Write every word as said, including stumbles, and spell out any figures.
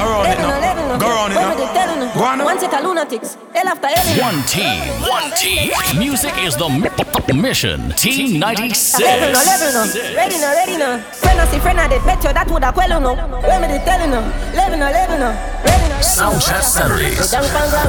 around it now. Go around it now. Go on now. One set of lunatics. Hell after hell. One team. One team. Music is the mi- mission. Team ninety-six. Level no, level no. Ready no, ready no. Friend see friend I did bet you that would have quell no. When me did tell no. Level no, level no. Ready no. Sound Chat Saturdays. Down from ground